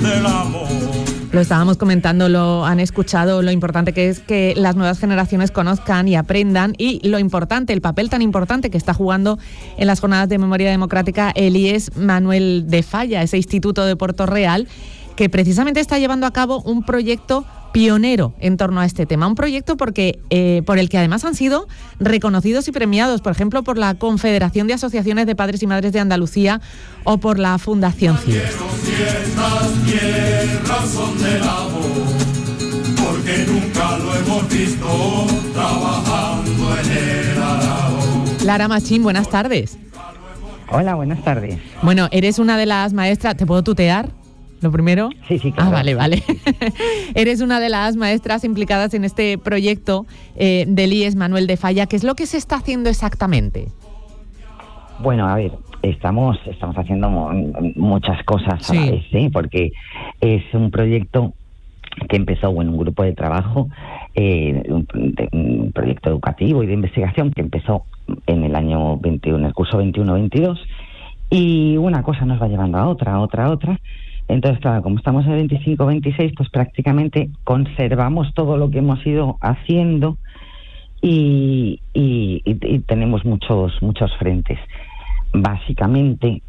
del amor. Lo estábamos comentando, lo han escuchado, lo importante que es que las nuevas generaciones conozcan y aprendan, y lo importante, el papel tan importante que está jugando en las jornadas de memoria democrática el IES Manuel de Falla, ese instituto de Puerto Real, que precisamente está llevando a cabo un proyecto pionero en torno a este tema. Un proyecto por el que además han sido reconocidos y premiados, por ejemplo, por la Confederación de Asociaciones de Padres y Madres de Andalucía o por la Fundación CIES. Porque nunca lo hemos visto trabajando en el arao. Lara Machín, buenas tardes. Hola, buenas tardes. Bueno, eres una de las maestras... ¿Te puedo tutear? ¿Lo primero? Sí, claro. Vale. Eres una de las maestras implicadas en este proyecto del IES Manuel de Falla. ¿Qué es lo que se está haciendo exactamente? Bueno, a ver, estamos haciendo muchas cosas a la vez, ¿sí? Porque es un proyecto que empezó, un grupo de trabajo, un proyecto educativo y de investigación que empezó en el año 21, en el curso 21-22, y una cosa nos va llevando a otra. Entonces, claro, como estamos en el 25-26, pues prácticamente conservamos todo lo que hemos ido haciendo y tenemos muchos frentes. Básicamente,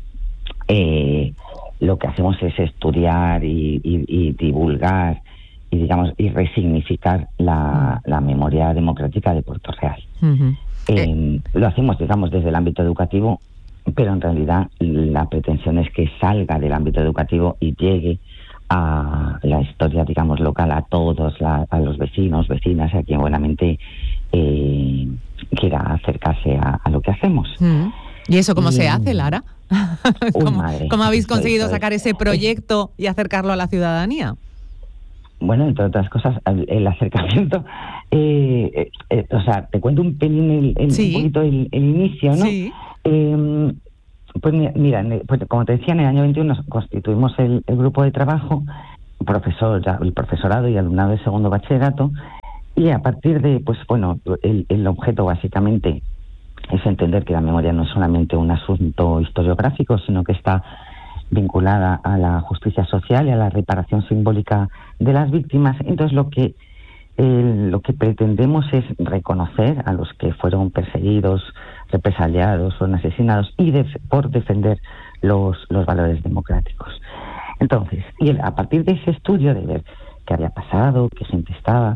lo que hacemos es estudiar y divulgar y resignificar la memoria democrática de Puerto Real. Uh-huh. Lo hacemos, desde el ámbito educativo, pero en realidad la pretensión es que salga del ámbito educativo y llegue a la historia, local, a todos, a los vecinos, vecinas, a quien buenamente quiera acercarse a lo que hacemos. ¿Y eso cómo se hace, Lara? ¿Cómo habéis conseguido sacar ese proyecto y acercarlo a la ciudadanía? Bueno, entre otras cosas, el acercamiento, te cuento un pelín un poquito el inicio, ¿no? Sí. Pues mira, como te decía, en el año 21 constituimos el grupo de trabajo, el profesorado y alumnado de segundo bachillerato, y a partir de, el objeto básicamente es entender que la memoria no es solamente un asunto historiográfico, sino que está vinculada a la justicia social y a la reparación simbólica de las víctimas. Entonces lo que pretendemos es reconocer a los que fueron perseguidos, represaliados o asesinados y por defender los valores democráticos. Entonces, a partir de ese estudio de ver qué había pasado, qué gente estaba,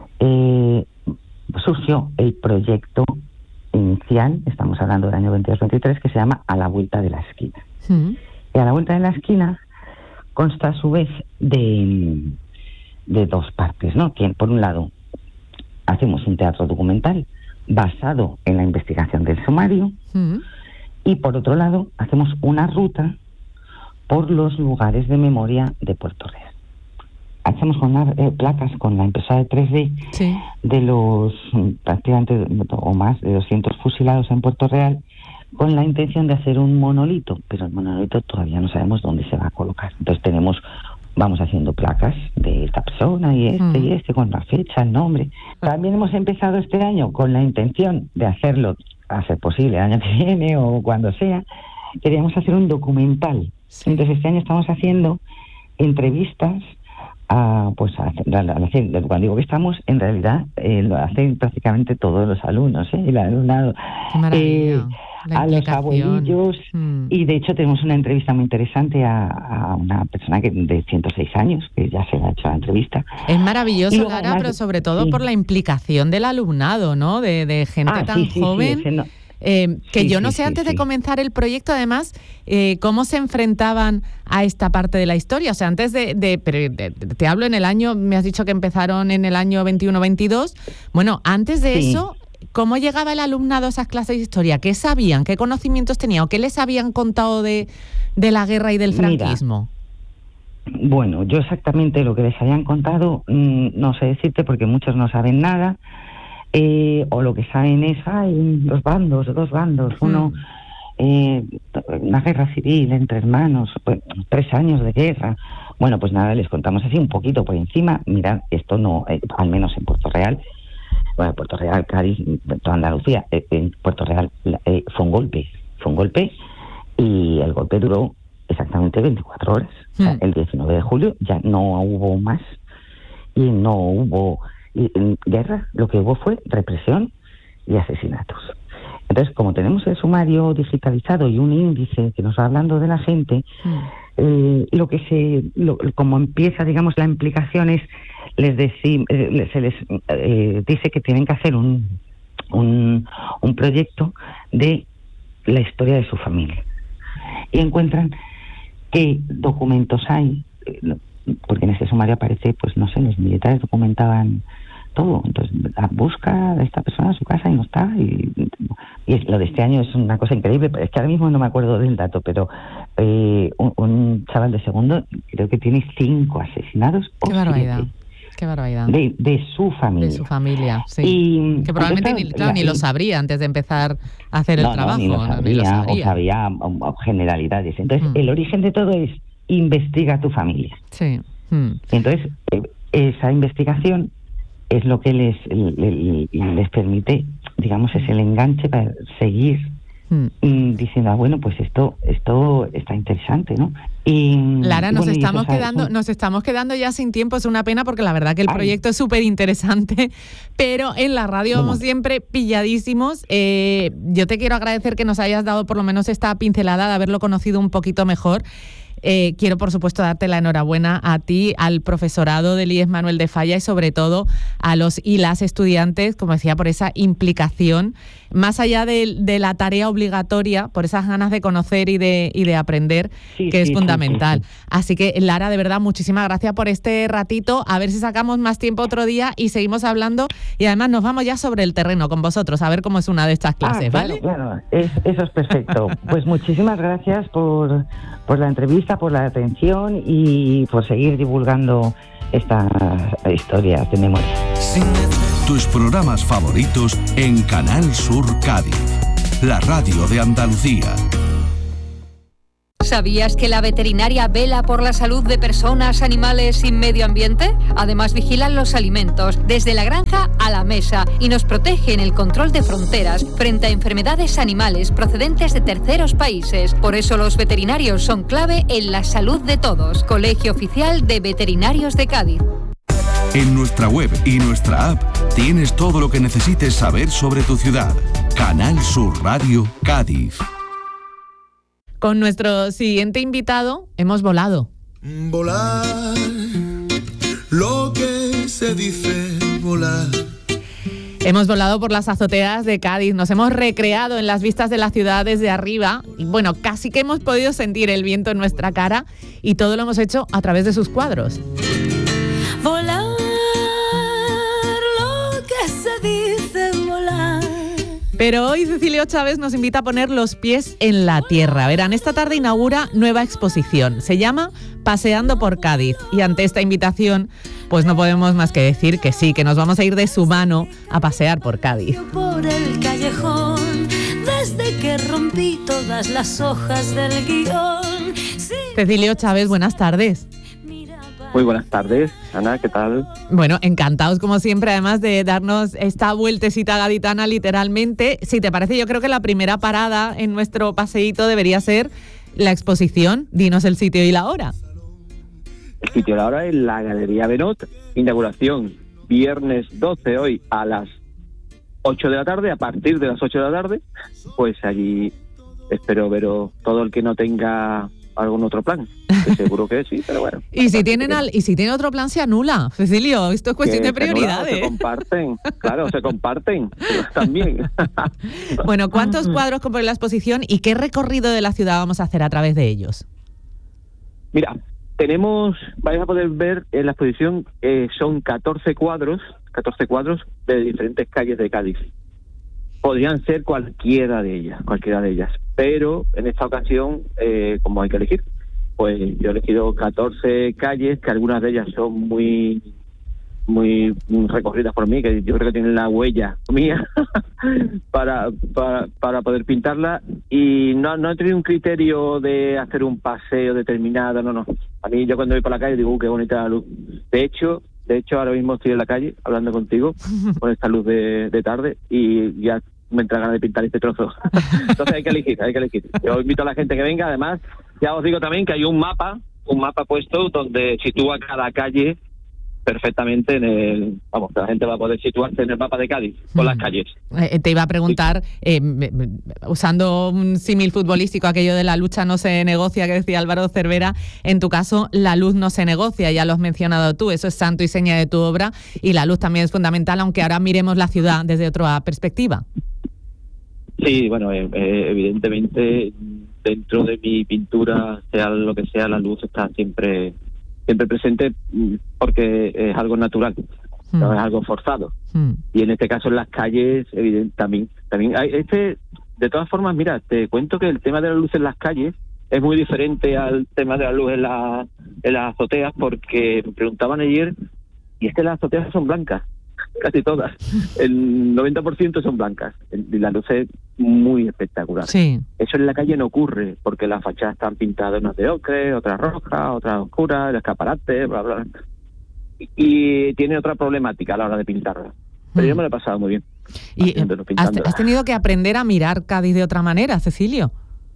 surgió el proyecto inicial, estamos hablando del año 22-23, que se llama A la Vuelta de la Esquina. Y A la Vuelta de la Esquina consta a su vez de dos partes, ¿no? Que por un lado hacemos un teatro documental basado en la investigación del sumario, y por otro lado hacemos una ruta por los lugares de memoria de Puerto Real. Hacemos unas placas con la impresora de 3D de los prácticamente o más de 200 fusilados en Puerto Real, con la intención de hacer un monolito, pero el monolito todavía no sabemos dónde se va a colocar. Entonces vamos haciendo placas de esta persona y este, con la fecha, el nombre. También hemos empezado este año con la intención de hacerlo, a ser posible, el año que viene o cuando sea, queríamos hacer un documental. Entonces este año estamos haciendo entrevistas cuando digo que estamos, en realidad lo hacen prácticamente todos los alumnos, el alumnado, a los abuelillos, y de hecho tenemos una entrevista muy interesante a una persona de 106 años, que ya se le ha hecho la entrevista. Es maravilloso, Lara, pero sobre todo por la implicación del alumnado, ¿no? De gente tan joven. Yo no sé, antes de comenzar el proyecto, además, cómo se enfrentaban a esta parte de la historia. O sea, antes te hablo en el año, me has dicho que empezaron en el año 21-22. Bueno, antes de eso, ¿cómo llegaba el alumnado a esas clases de historia? ¿Qué sabían? ¿Qué conocimientos tenían? ¿O qué les habían contado de la guerra y del franquismo? Bueno, yo exactamente lo que les habían contado no sé decirte, porque muchos no saben nada. O lo que saben es, dos bandos, uno, una guerra civil entre hermanos, 3 años de guerra. Bueno, pues nada, les contamos así un poquito por encima. Mirad, esto no, al menos en Puerto Real, Cádiz, toda Andalucía, en Puerto Real fue un golpe, y el golpe duró exactamente 24 horas. O sea, el 19 de julio ya no hubo más y no hubo guerra, lo que hubo fue represión y asesinatos. Entonces, como tenemos el sumario digitalizado y un índice que nos va hablando de la gente, como empieza, digamos, la implicación es, se les dice que tienen que hacer un proyecto de la historia de su familia. Y encuentran qué documentos hay, porque en ese sumario aparece, pues no sé, los militares documentaban todo. Entonces busca a esta persona a su casa y no está. Y lo de este año es una cosa increíble, es que ahora mismo no me acuerdo del dato, pero un chaval de segundo creo que tiene 5 asesinados. ¡Qué barbaridad! ¡Qué barbaridad! De su familia. De su familia, sí. Y que probablemente ni lo sabría antes de empezar a hacer el trabajo. Ni lo sabría, o sabía generalidades. Entonces, el origen de todo es investiga tu familia. Sí. Entonces, esa investigación es lo que les permite, digamos, es el enganche para seguir diciendo, bueno, pues esto está interesante, ¿no? Y Lara, nos estamos quedando ya sin tiempo, es una pena porque la verdad que el proyecto es súper interesante, pero en la radio vamos siempre pilladísimos. Yo te quiero agradecer que nos hayas dado por lo menos esta pincelada de haberlo conocido un poquito mejor. Quiero, por supuesto, darte la enhorabuena a ti, al profesorado del IES Manuel de Falla y, sobre todo, a los y las estudiantes, como decía, por esa implicación, más allá de la tarea obligatoria, por esas ganas de conocer y de aprender, que es fundamental. Sí. Así que, Lara, de verdad, muchísimas gracias por este ratito. A ver si sacamos más tiempo otro día y seguimos hablando. Y además nos vamos ya sobre el terreno con vosotros, a ver cómo es una de estas clases, ¿vale? Claro, eso es perfecto. Pues muchísimas gracias por la entrevista, por la atención y por seguir divulgando estas historias de memoria. Tus programas favoritos en Canal Sur Cádiz, la radio de Andalucía. ¿Sabías que la veterinaria vela por la salud de personas, animales y medio ambiente? Además, vigilan los alimentos desde la granja a la mesa y nos protege en el control de fronteras frente a enfermedades animales procedentes de terceros países. Por eso los veterinarios son clave en la salud de todos. Colegio Oficial de Veterinarios de Cádiz. En nuestra web y nuestra app tienes todo lo que necesites saber sobre tu ciudad. Canal Sur Radio Cádiz. Con nuestro siguiente invitado hemos volado. Volar, lo que se dice volar. Hemos volado por las azoteas de Cádiz, nos hemos recreado en las vistas de la ciudad desde arriba y bueno, casi que hemos podido sentir el viento en nuestra cara y todo lo hemos hecho a través de sus cuadros. Volar, lo que se dice volar. Pero hoy Cecilio Chávez nos invita a poner los pies en la tierra. Verán, esta tarde inaugura nueva exposición. Se llama Paseando por Cádiz. Y ante esta invitación, pues no podemos más que decir que sí, que nos vamos a ir de su mano a pasear por Cádiz. Por el callejón, desde que rompí todas las hojas del guión. Sí. Cecilio Chávez, buenas tardes. Muy buenas tardes, Ana, ¿qué tal? Bueno, encantados como siempre, además de darnos esta vueltecita gaditana literalmente. Si te parece, yo creo que la primera parada en nuestro paseíto debería ser la exposición. Dinos el sitio y la hora. El sitio y la hora es la Galería Benot, inauguración viernes 12 hoy a las 8 de la tarde, a partir de las 8 de la tarde, pues allí espero veros todo el que no tenga algún otro plan, que seguro que sí, pero bueno. Y si tienen otro plan se anula, Cecilio, esto es cuestión de prioridades. Se comparten, claro, se comparten también. Bueno, ¿cuántos cuadros componen la exposición y qué recorrido de la ciudad vamos a hacer a través de ellos? Mira, vais a poder ver en la exposición, son 14 cuadros de diferentes calles de Cádiz. Podrían ser cualquiera de ellas, pero en esta ocasión, como hay que elegir, pues yo he elegido 14 calles, que algunas de ellas son muy recorridas por mí, que yo creo que tienen la huella mía para poder pintarla, y no he tenido un criterio de hacer un paseo determinado, no. A mí, yo cuando voy por la calle digo, qué bonita la luz. De hecho, ahora mismo estoy en la calle hablando contigo con esta luz de tarde y ya me entra ganas de pintar este trozo. Entonces hay que elegir. Yo invito a la gente que venga, además, Ya os digo también que hay un mapa puesto donde sitúa cada calle perfectamente la gente va a poder situarse en el mapa de Cádiz con las calles. Te iba a preguntar, usando un símil futbolístico, aquello de la lucha no se negocia, que decía Álvaro Cervera, en tu caso la luz no se negocia, ya lo has mencionado tú, eso es santo y seña de tu obra, y la luz también es fundamental, aunque ahora miremos la ciudad desde otra perspectiva. Sí, bueno, evidentemente dentro de mi pintura, sea lo que sea, la luz está siempre presente porque es algo natural, no es algo forzado. Y en este caso en las calles, también hay de todas formas, mira, te cuento que el tema de la luz en las calles es muy diferente al tema de la luz en las azoteas, porque me preguntaban ayer, y es que las azoteas son blancas, casi todas, el 90% son blancas, y la luz es muy espectacular. Sí. Eso en la calle no ocurre, porque las fachadas están pintadas unas de ocre, otras rojas, otras oscuras, el escaparate, bla, bla. Y tiene otra problemática a la hora de pintarla. Pero yo me lo he pasado muy bien. ¿Y has tenido que aprender a mirar Cádiz de otra manera, Cecilio?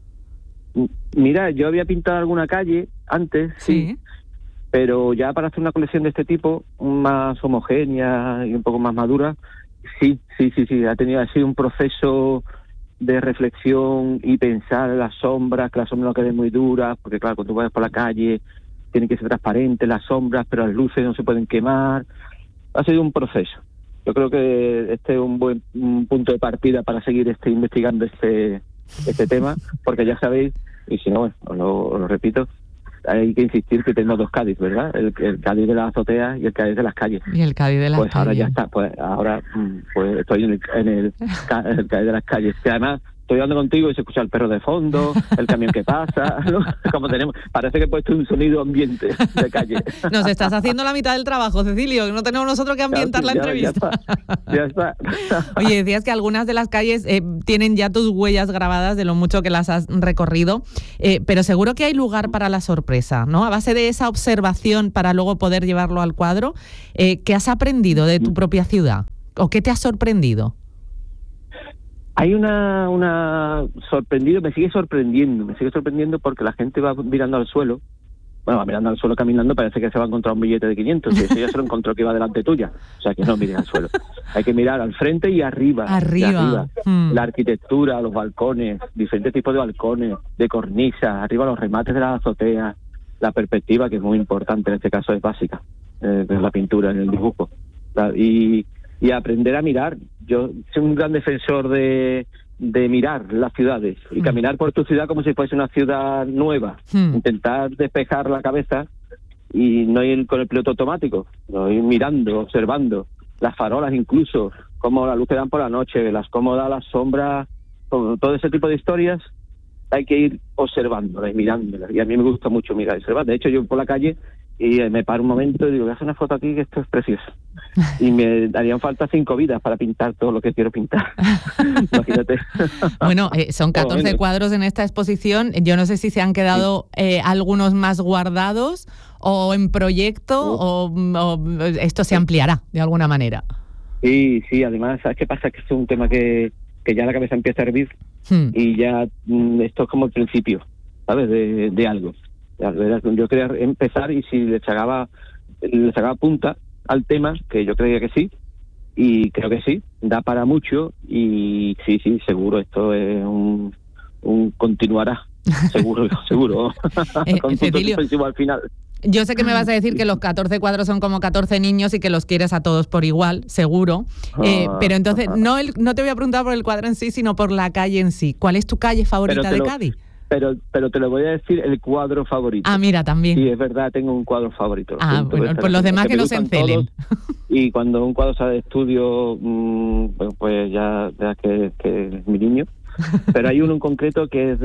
Mira, yo había pintado alguna calle antes, sí, pero ya para hacer una colección de este tipo, más homogénea y un poco más madura, sí, ha sido un proceso de reflexión y pensar en las sombras, que las sombras no queden muy duras, porque claro, cuando tú vayas por la calle tienen que ser transparentes las sombras, pero las luces no se pueden quemar. Ha sido un proceso. Yo creo que este es un buen punto de partida para seguir investigando este tema, porque ya sabéis, y si no, bueno, os lo repito, hay que insistir que tengo dos Cádiz, ¿verdad? El Cádiz de las azoteas y el Cádiz de las calles. Y el Cádiz de las calles. Pues ahora ya está, pues estoy en el Cádiz de las calles, que además estoy hablando contigo y se escucha el perro de fondo, el camión que pasa, ¿no? Como tenemos, parece que he puesto un sonido ambiente de calle. Nos estás haciendo la mitad del trabajo, Cecilio, no tenemos nosotros que ambientar la entrevista. Ya está. Oye, decías que algunas de las calles tienen ya tus huellas grabadas de lo mucho que las has recorrido, pero seguro que hay lugar para la sorpresa, ¿no? A base de esa observación para luego poder llevarlo al cuadro, ¿qué has aprendido de tu propia ciudad? ¿O qué te ha sorprendido? Hay una sorprendido, me sigue sorprendiendo porque la gente va mirando al suelo. Bueno, va mirando al suelo caminando, parece que se va a encontrar un billete de 500, y eso ya se lo encontró que iba delante tuya. O sea, que no mires al suelo. Hay que mirar al frente y arriba. La arquitectura, los balcones, diferentes tipos de balcones, de cornisas, arriba los remates de las azoteas, la perspectiva, que es muy importante, en este caso es básica, en la pintura, en el dibujo. Y aprender a mirar. Yo soy un gran defensor de mirar las ciudades y caminar por tu ciudad como si fuese una ciudad nueva. Intentar despejar la cabeza y no ir con el piloto automático, no ir mirando, observando las farolas, incluso cómo la luz que dan por la noche, cómo da las sombras, todo ese tipo de historias. Hay que ir observándolas y mirándolas. Y a mí me gusta mucho mirar y observar. De hecho, yo por la calle y me paro un momento y digo, voy a hacer una foto aquí, que esto es precioso. Y me darían falta 5 vidas para pintar todo lo que quiero pintar. Imagínate. Bueno, son 14 cuadros en esta exposición. Yo no sé si se han quedado algunos más guardados o en proyecto o esto se ampliará de alguna manera. Sí, además, ¿sabes qué pasa? Que es un tema que ya la cabeza empieza a hervir y ya esto es como el principio, ¿sabes? De algo. Yo quería empezar y si le sacaba punta al tema, que yo creía que sí, y creo que sí, da para mucho y sí, seguro, esto es un continuará, seguro, con punto suspensivo al final. Yo sé que me vas a decir que los 14 cuadros son como 14 niños y que los quieres a todos por igual, seguro, pero entonces no te voy a preguntar por el cuadro en sí, sino por la calle en sí. ¿Cuál es tu calle favorita de Cádiz? Pero te lo voy a decir, el cuadro favorito. Ah, mira, también. Sí, es verdad, tengo un cuadro favorito. Bueno, pues los demás que no se encelen. Y cuando un cuadro sale de estudio, bueno, pues ya que es mi niño. Pero hay uno en concreto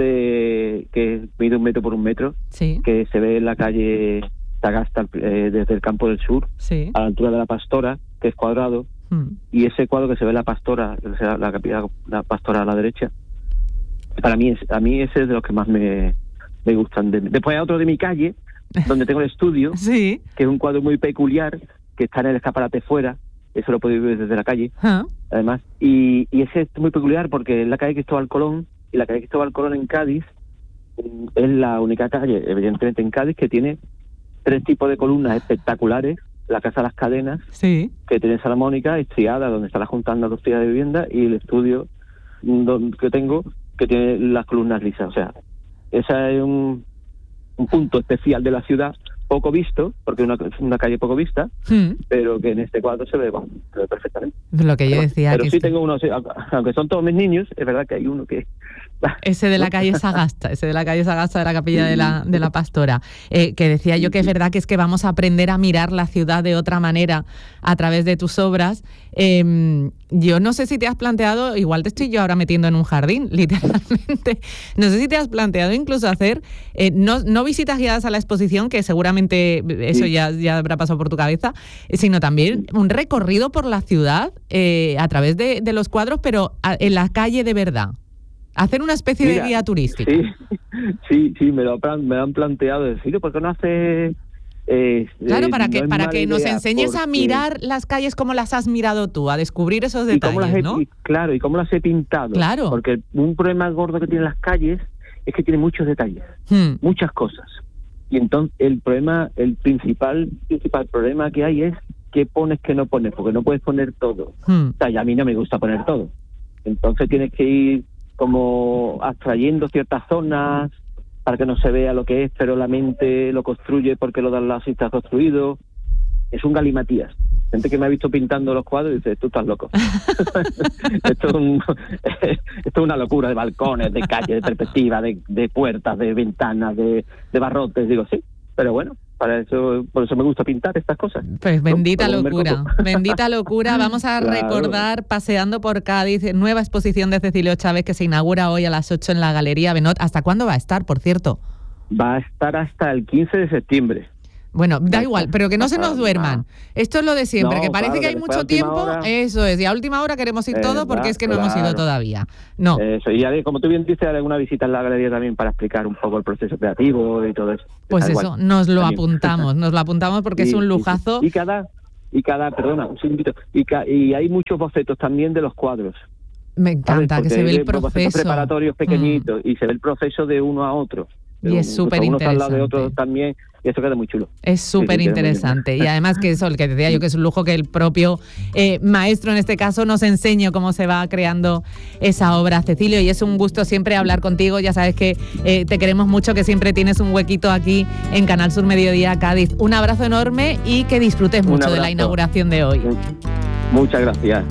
que mide 1 metro por 1 metro, sí, que se ve en la calle Sagasta desde el Campo del Sur, sí, a la altura de la Pastora, que es cuadrado. Y ese cuadro que se ve en la Pastora, la Pastora a la derecha, a mí ese es de los que más me gustan. Después hay otro de mi calle, donde tengo el estudio, sí, que es un cuadro muy peculiar, que está en el escaparate fuera, eso lo podéis ver desde la calle, además, y ese es muy peculiar porque es la calle Cristóbal Colón, y la calle Cristóbal Colón en Cádiz es la única calle, evidentemente en Cádiz, que tiene 3 tipos de columnas espectaculares. La Casa de las Cadenas, sí, que tiene Salamánica, estriada, donde está la Junta de Andalucía de Vivienda, y el estudio que tengo, que tiene las columnas lisas. O sea, ese es un punto especial de la ciudad, poco visto, porque es una calle poco vista, pero que en este cuadro se ve perfectamente. Lo que yo decía. Pero sí tengo uno, aunque son todos mis niños, es verdad que hay uno que... Ese de la calle Sagasta, de la capilla de la Pastora, que decía yo que es verdad que es que vamos a aprender a mirar la ciudad de otra manera a través de tus obras. Yo no sé si te has planteado, igual te estoy yo ahora metiendo en un jardín, literalmente, no sé si te has planteado incluso hacer, no visitas guiadas a la exposición, que seguramente eso ya habrá pasado por tu cabeza, sino también un recorrido por la ciudad a través de los cuadros, pero en la calle de verdad. Hacer una especie de guía turística. Sí, me lo han planteado. Decir, ¿por qué no haces...? Claro, para que nos enseñes a mirar las calles como las has mirado tú, a descubrir esos detalles, ¿no? Claro, y cómo las he pintado. Claro. Porque un problema gordo que tienen las calles es que tiene muchos detalles, muchas cosas. Y entonces el principal problema que hay es qué pones, qué no pones, porque no puedes poner todo. O sea, y a mí no me gusta poner todo. Entonces tienes que ir como abstrayendo ciertas zonas para que no se vea lo que es, pero la mente lo construye porque lo dan las está construido. Es un galimatías. Gente que me ha visto pintando los cuadros y dice, tú estás loco. Esto es una locura de balcones, de calles, de perspectiva, de puertas, de ventanas, de barrotes. Digo, sí, pero bueno, por eso me gusta pintar estas cosas. Pues bendita locura, bendita locura. Vamos a recordar Paseando por Cádiz, nueva exposición de Cecilio Chávez que se inaugura hoy a las 8 en la Galería Benot. ¿Hasta cuándo va a estar, por cierto? Va a estar hasta el 15 de septiembre. Bueno, da igual, pero que no se nos duerman. Esto es lo de siempre, que parece que hay mucho tiempo, eso es, y a última hora queremos ir todos porque es que no hemos ido todavía. No. Eso, y como tú bien dices, haré una visita en la galería también para explicar un poco el proceso creativo y todo eso. Pues eso, igual. Nos lo apuntamos porque es un lujazo. Y cada, perdona, un segundito, y hay muchos bocetos también de los cuadros. Me encanta, que se ve el proceso. Bocetos preparatorios pequeñitos y se ve el proceso de uno a otro. Y es súper interesante. Unos al lado de otros también, y eso queda muy chulo. Es súper interesante. Y además que eso, el que te decía yo, que es un lujo que el propio maestro, en este caso, nos enseñe cómo se va creando esa obra, Cecilio. Y es un gusto siempre hablar contigo. Ya sabes que te queremos mucho, que siempre tienes un huequito aquí en Canal Sur Mediodía Cádiz. Un abrazo enorme y que disfrutes mucho de la inauguración de hoy. Muchas gracias.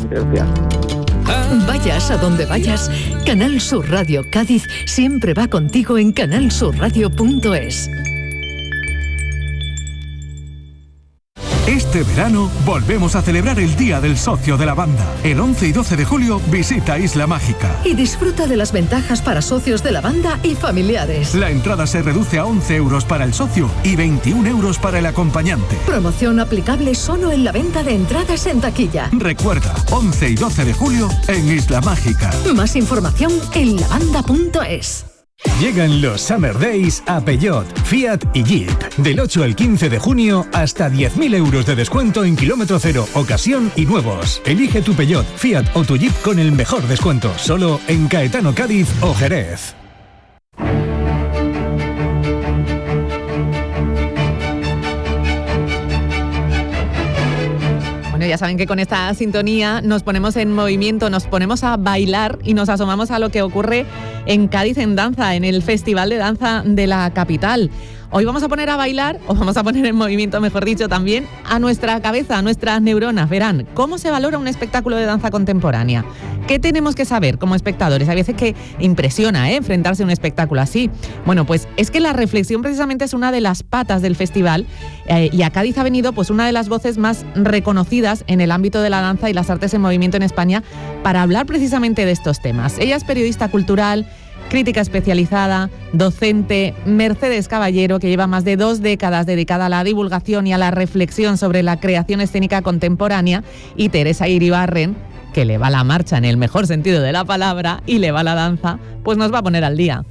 Vayas a donde vayas, Canal Sur Radio Cádiz siempre va contigo en canalsurradio.es. Este verano volvemos a celebrar el Día del Socio de la Banda. El 11 y 12 de julio visita Isla Mágica. Y disfruta de las ventajas para socios de la banda y familiares. La entrada se reduce a 11 euros para el socio y 21 euros para el acompañante. Promoción aplicable solo en la venta de entradas en taquilla. Recuerda, 11 y 12 de julio en Isla Mágica. Más información en lavanda.es. Llegan los Summer Days a Peugeot, Fiat y Jeep. Del 8 al 15 de junio, hasta 10.000 euros de descuento en kilómetro cero, ocasión y nuevos. Elige tu Peugeot, Fiat o tu Jeep con el mejor descuento. Solo en Caetano, Cádiz o Jerez. Ya saben que con esta sintonía nos ponemos en movimiento, nos ponemos a bailar y nos asomamos a lo que ocurre en Cádiz en danza, en el Festival de Danza de la capital. Hoy vamos a poner a bailar, o vamos a poner en movimiento, mejor dicho, también a nuestra cabeza, a nuestras neuronas. Verán, ¿cómo se valora un espectáculo de danza contemporánea? ¿Qué tenemos que saber como espectadores? Hay veces que impresiona, enfrentarse a un espectáculo así. Bueno, pues es que la reflexión precisamente es una de las patas del festival y a Cádiz ha venido pues una de las voces más reconocidas en el ámbito de la danza y las artes en movimiento en España para hablar precisamente de estos temas. Ella es periodista cultural, crítica especializada, docente, Mercedes Caballero, que lleva más de 2 décadas dedicada a la divulgación y a la reflexión sobre la creación escénica contemporánea, y Teresa Iribarren, que le va la marcha en el mejor sentido de la palabra y le va la danza, pues nos va a poner al día.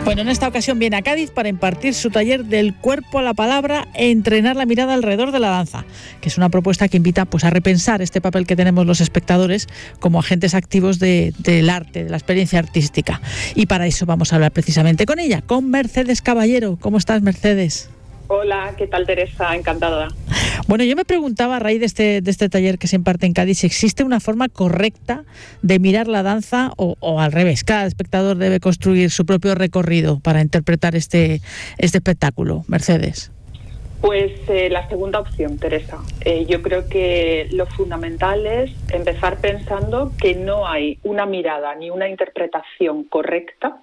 Bueno, en esta ocasión viene a Cádiz para impartir su taller del cuerpo a la palabra e entrenar la mirada alrededor de la danza, que es una propuesta que invita pues a repensar este papel que tenemos los espectadores como agentes activos del arte, de la experiencia artística. Y para eso vamos a hablar precisamente con ella, con Mercedes Caballero. ¿Cómo estás, Mercedes? Hola, ¿qué tal, Teresa? Encantada. Bueno, yo me preguntaba a raíz de este taller que se imparte en Cádiz si existe una forma correcta de mirar la danza o al revés, cada espectador debe construir su propio recorrido para interpretar este espectáculo. Mercedes. Pues la segunda opción, Teresa. Yo creo que lo fundamental es empezar pensando que no hay una mirada ni una interpretación correcta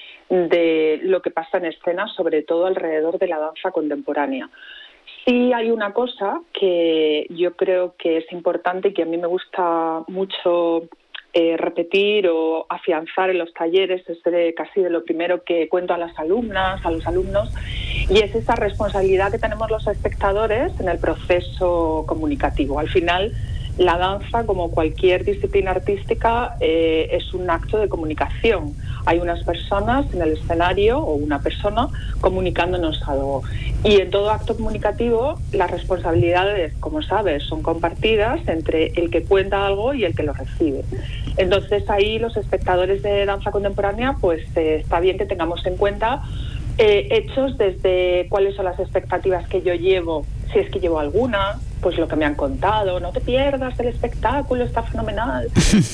de lo que pasa en escena, sobre todo alrededor de la danza contemporánea. Sí hay una cosa que yo creo que es importante y que a mí me gusta mucho repetir o afianzar en los talleres, es casi de lo primero que cuento a las alumnas, a los alumnos, y es esa responsabilidad que tenemos los espectadores en el proceso comunicativo. Al final, la danza, como cualquier disciplina artística, es un acto de comunicación. Hay unas personas en el escenario o una persona comunicándonos algo. Y en todo acto comunicativo las responsabilidades, como sabes, son compartidas entre el que cuenta algo y el que lo recibe. Entonces ahí los espectadores de danza contemporánea, pues está bien que tengamos en cuenta hechos desde cuáles son las expectativas que yo llevo, si es que llevo alguna, pues lo que me han contado, no te pierdas el espectáculo, está fenomenal.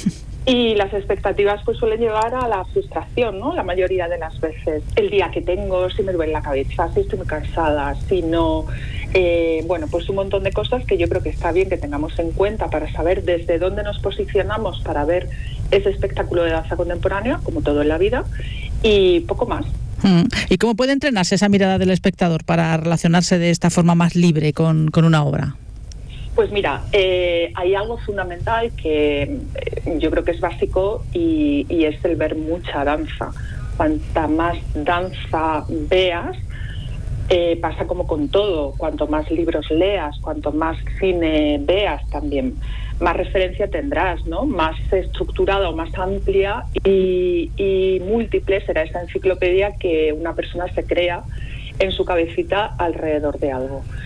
Y las expectativas pues suelen llevar a la frustración, ¿no? La mayoría de las veces. El día que tengo, si me duele la cabeza, si estoy muy cansada, si no... bueno, pues un montón de cosas que yo creo que está bien que tengamos en cuenta para saber desde dónde nos posicionamos para ver ese espectáculo de danza contemporánea, como todo en la vida, y poco más. ¿Y cómo puede entrenarse esa mirada del espectador para relacionarse de esta forma más libre con una obra? Pues mira, hay algo fundamental que yo creo que es básico y es el ver mucha danza. Cuanta más danza veas, pasa como con todo, cuanto más libros leas, cuanto más cine veas también, más referencia tendrás, ¿no? Más estructurada o más amplia y múltiple será esa enciclopedia que una persona se crea en su cabecita alrededor de algo.